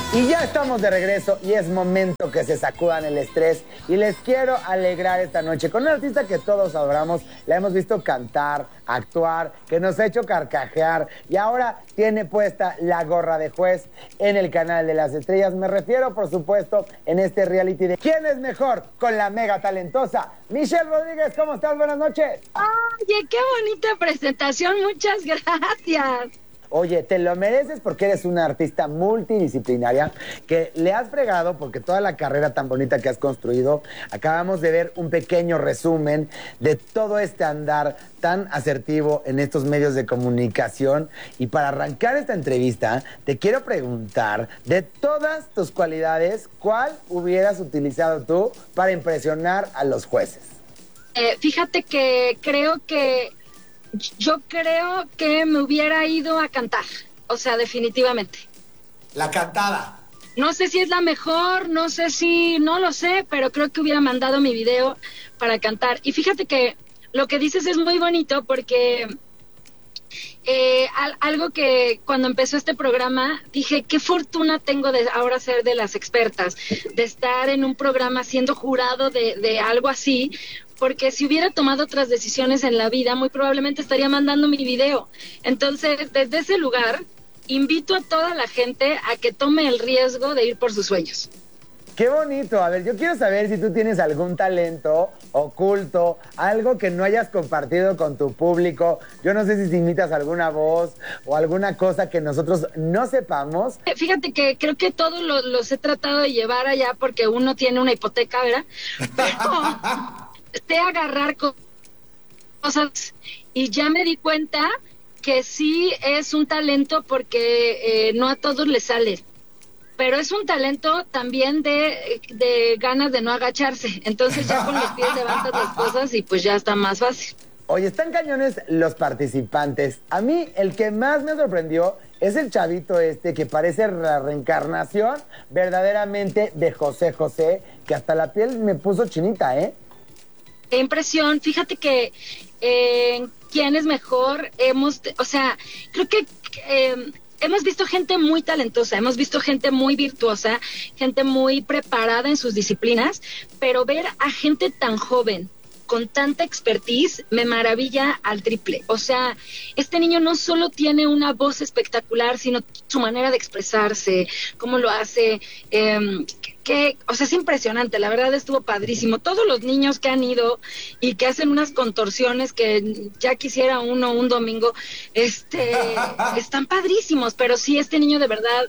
Y ya estamos de regreso y es momento que se sacudan el estrés y les quiero alegrar esta noche con una artista que todos adoramos, la hemos visto cantar, actuar, que nos ha hecho carcajear y ahora tiene puesta la gorra de juez en el canal de las estrellas. Me refiero, por supuesto, en este reality de ¿quién es mejor? Con la mega talentosa Michelle Rodríguez. ¿Cómo estás? Buenas noches. Oye, qué bonita presentación, muchas gracias. Oye, te lo mereces porque eres una artista multidisciplinaria que le has fregado porque toda la carrera tan bonita que has construido. Acabamos de ver un pequeño resumen de todo este andar tan asertivo en estos medios de comunicación. Y para arrancar esta entrevista, te quiero preguntar, de todas tus cualidades, ¿cuál hubieras utilizado tú para impresionar a los jueces? Fíjate que yo creo que me hubiera ido a cantar, o sea, definitivamente. La cantada. No sé si es la mejor, no lo sé, pero creo que hubiera mandado mi video para cantar. Y fíjate que lo que dices es muy bonito porque algo que cuando empezó este programa dije, qué fortuna tengo de ahora ser de las expertas, de estar en un programa siendo jurado de algo así, porque si hubiera tomado otras decisiones en la vida, muy probablemente estaría mandando mi video. Entonces, desde ese lugar, invito a toda la gente a que tome el riesgo de ir por sus sueños. ¡Qué bonito! A ver, yo quiero saber si tú tienes algún talento oculto, algo que no hayas compartido con tu público. Yo no sé si imitas alguna voz o alguna cosa que nosotros no sepamos. Fíjate que creo que todos los he tratado de llevar allá porque uno tiene una hipoteca, ¿verdad? Pero sé agarrar cosas y ya me di cuenta que sí es un talento porque no a todos les sale. Pero es un talento también de ganas de no agacharse. Entonces ya con los pies levantas las cosas y pues ya está más fácil. Oye, están cañones los participantes. A mí el que más me sorprendió es el chavito este que parece la reencarnación verdaderamente de José José, que hasta la piel me puso chinita, ¿eh? Qué impresión. Fíjate que quién es mejor, creo que hemos visto gente muy talentosa, hemos visto gente muy virtuosa, gente muy preparada en sus disciplinas, pero ver a gente tan joven, con tanta expertise, me maravilla al triple. O sea, este niño no solo tiene una voz espectacular, sino su manera de expresarse, cómo lo hace, es impresionante, la verdad estuvo padrísimo. Todos los niños que han ido y que hacen unas contorsiones que ya quisiera uno un domingo, están padrísimos, pero sí, este niño de verdad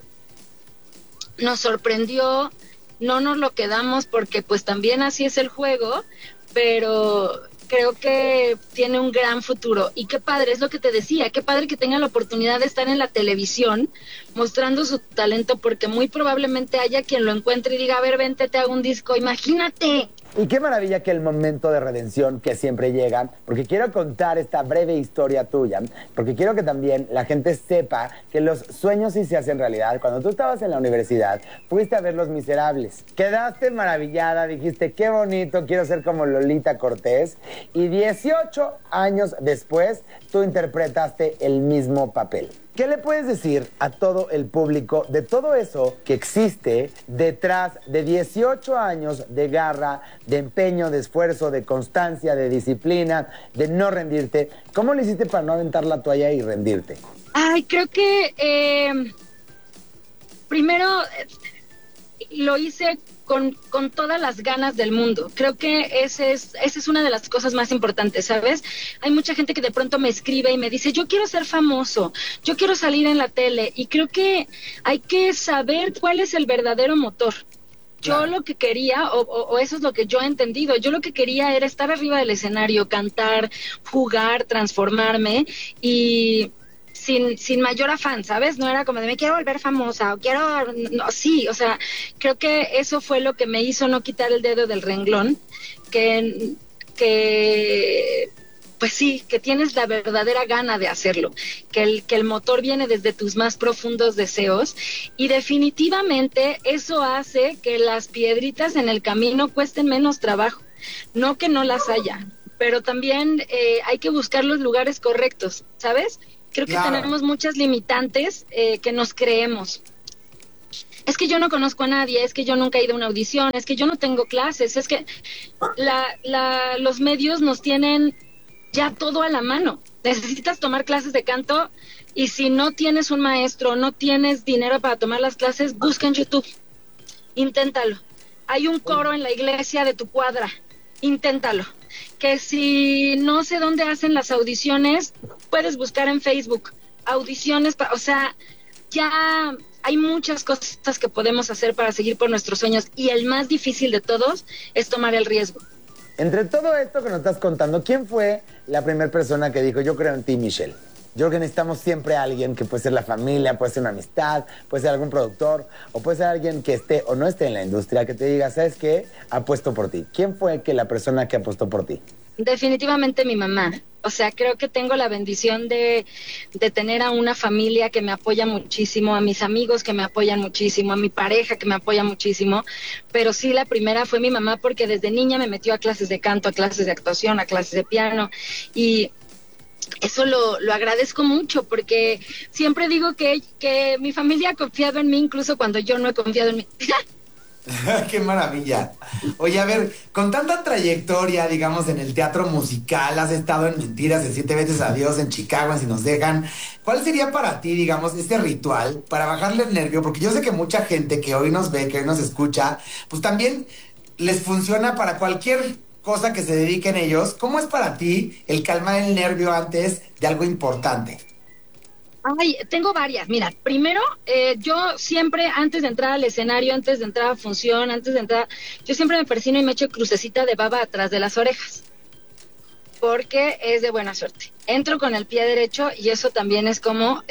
nos sorprendió, no nos lo quedamos porque pues también así es el juego, pero creo que tiene un gran futuro. Y qué padre, es lo que te decía, qué padre que tenga la oportunidad de estar en la televisión mostrando su talento, porque muy probablemente haya quien lo encuentre y diga, a ver, vente, te hago un disco, imagínate. Y qué maravilla que el momento de redención que siempre llega, porque quiero contar esta breve historia tuya, porque quiero que también la gente sepa que los sueños sí se hacen realidad. Cuando tú estabas en la universidad, fuiste a ver Los Miserables. Quedaste maravillada, dijiste, qué bonito, quiero ser como Lolita Cortés. Y 18 años después, tú interpretaste el mismo papel. ¿Qué le puedes decir a todo el público de todo eso que existe detrás de 18 años de garra, de empeño, de esfuerzo, de constancia, de disciplina, de no rendirte? ¿Cómo le hiciste para no aventar la toalla y rendirte? Ay, creo que primero lo hice con todas las ganas del mundo. Creo que esa es una de las cosas más importantes, ¿sabes? Hay mucha gente que de pronto me escribe y me dice, yo quiero ser famoso, yo quiero salir en la tele, y creo que hay que saber cuál es el verdadero motor. Yo lo que quería, o eso es lo que yo he entendido, yo lo que quería era estar arriba del escenario, cantar, jugar, transformarme, y sin mayor afán, ¿sabes? No era como de me quiero volver famosa o quiero... No, sí, o sea, creo que eso fue lo que me hizo no quitar el dedo del renglón, que pues sí, que tienes la verdadera gana de hacerlo, que el motor viene desde tus más profundos deseos, y definitivamente eso hace que las piedritas en el camino cuesten menos trabajo, no que no las haya, pero también hay que buscar los lugares correctos, ¿sabes? Creo que tenemos muchas limitantes que nos creemos. es que yo no conozco a nadie, es que yo nunca he ido a una audición, es que yo no tengo clases, es que los medios nos tienen ya todo a la mano. Necesitas tomar clases de canto y si no tienes un maestro, no tienes dinero para tomar las clases, busca en YouTube, inténtalo. Hay un coro en la iglesia de tu cuadra, inténtalo. Que si no sé dónde hacen las audiciones, puedes buscar en Facebook, audiciones, o sea, ya hay muchas cosas que podemos hacer para seguir por nuestros sueños y el más difícil de todos es tomar el riesgo. Entre todo esto que nos estás contando, ¿quién fue la primera persona que dijo, yo creo en ti, Michelle? Yo creo que necesitamos siempre a alguien que puede ser la familia, puede ser una amistad, puede ser algún productor, o puede ser alguien que esté o no esté en la industria, que te diga, ¿sabes qué? Apuesto por ti. ¿Quién fue la persona que apostó por ti? Definitivamente mi mamá. O sea, creo que tengo la bendición de tener a una familia que me apoya muchísimo, a mis amigos que me apoyan muchísimo, a mi pareja que me apoya muchísimo, pero sí la primera fue mi mamá porque desde niña me metió a clases de canto, a clases de actuación, a clases de piano y eso lo agradezco mucho porque siempre digo que mi familia ha confiado en mí incluso cuando yo no he confiado en mí. ¡Qué maravilla! Oye, a ver, con tanta trayectoria, digamos, en el teatro musical, has estado en Mentiras de 7 veces adiós, en Chicago, en Si nos dejan. ¿Cuál sería para ti, digamos, este ritual para bajarle el nervio? Porque yo sé que mucha gente que hoy nos ve, que hoy nos escucha, pues también les funciona para cualquier cosa que se dediquen ellos. ¿Cómo es para ti el calmar el nervio antes de algo importante? Ay, tengo varias. Mira, primero, yo siempre, antes de entrar al escenario, antes de entrar a función, yo siempre me persino y me echo crucecita de baba atrás de las orejas, porque es de buena suerte. Entro con el pie derecho y eso también es como,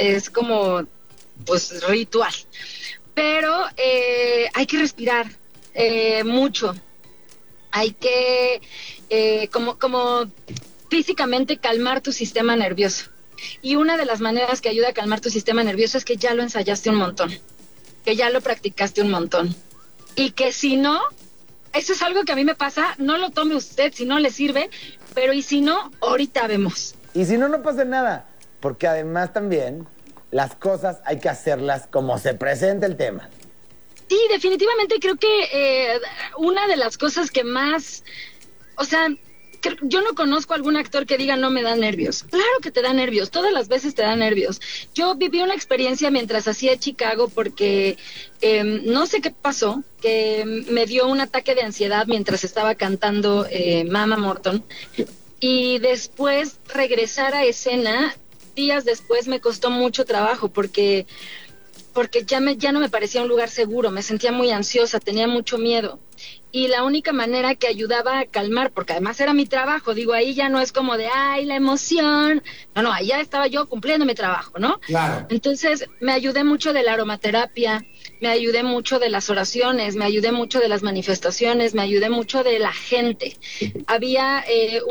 pues, ritual. Pero hay que respirar mucho. Hay que, como físicamente calmar tu sistema nervioso. Y una de las maneras que ayuda a calmar tu sistema nervioso es que ya lo ensayaste un montón, que ya lo practicaste un montón. Y que si no, eso es algo que a mí me pasa, no lo tome usted si no le sirve, pero y si no, ahorita vemos. Y si no, no pasa nada, porque además también las cosas hay que hacerlas como se presenta el tema. Sí, definitivamente creo que una de las cosas que más, o sea, yo no conozco a algún actor que diga no me da nervios. Claro que te da nervios, todas las veces te da nervios. Yo viví una experiencia mientras hacía Chicago porque no sé qué pasó, que me dio un ataque de ansiedad mientras estaba cantando Mama Morton y después regresar a escena, días después me costó mucho trabajo porque ya no me parecía un lugar seguro, me sentía muy ansiosa, tenía mucho miedo. Y la única manera que ayudaba a calmar, porque además era mi trabajo, digo, ahí ya no es como de, ay, la emoción. No, ahí ya estaba yo cumpliendo mi trabajo, ¿no? Claro. Entonces, me ayudé mucho de la aromaterapia, me ayudé mucho de las oraciones, me ayudé mucho de las manifestaciones, me ayudé mucho de la gente. Había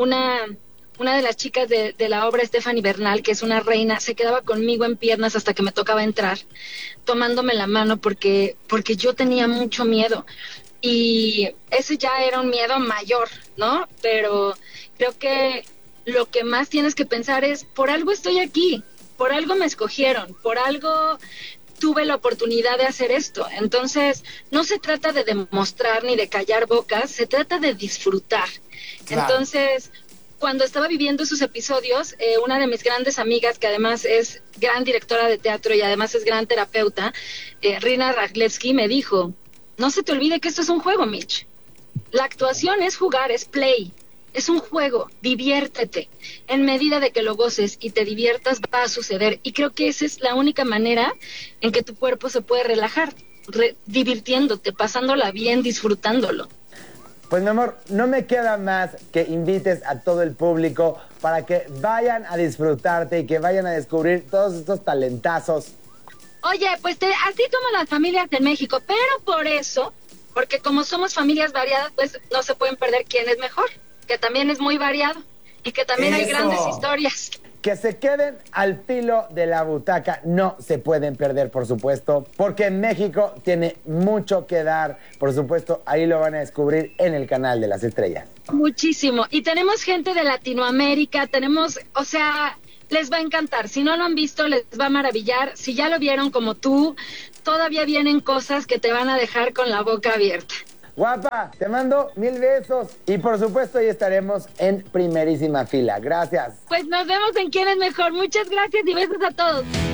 una de las chicas de la obra, Stephanie Bernal, que es una reina, se quedaba conmigo en piernas hasta que me tocaba entrar, tomándome la mano porque yo tenía mucho miedo. Y ese ya era un miedo mayor, ¿no? Pero creo que lo que más tienes que pensar es, por algo estoy aquí, por algo me escogieron, por algo tuve la oportunidad de hacer esto. Entonces, no se trata de demostrar ni de callar bocas, se trata de disfrutar. Claro. Entonces, cuando estaba viviendo esos episodios, una de mis grandes amigas, que además es gran directora de teatro y además es gran terapeuta, Rina Raglevsky, me dijo, no se te olvide que esto es un juego, Mitch. La actuación es jugar, es play, es un juego, diviértete. En medida de que lo goces y te diviertas, va a suceder. Y creo que esa es la única manera en que tu cuerpo se puede relajar, divirtiéndote, pasándola bien, disfrutándolo. Pues mi amor, no me queda más que invites a todo el público para que vayan a disfrutarte y que vayan a descubrir todos estos talentazos. Oye, pues así toman las familias en México, pero por eso, porque como somos familias variadas, pues no se pueden perder quién es mejor, que también es muy variado y que también hay grandes historias. Que se queden al filo de la butaca, no se pueden perder, por supuesto, porque México tiene mucho que dar, por supuesto, ahí lo van a descubrir en el canal de las estrellas. Muchísimo, y tenemos gente de Latinoamérica, o sea, les va a encantar, si no lo han visto, les va a maravillar, si ya lo vieron como tú, todavía vienen cosas que te van a dejar con la boca abierta. Guapa, te mando 1000 besos. Y por supuesto, ahí estaremos en primerísima fila. Gracias. Pues nos vemos en Quién es Mejor. Muchas gracias y besos a todos.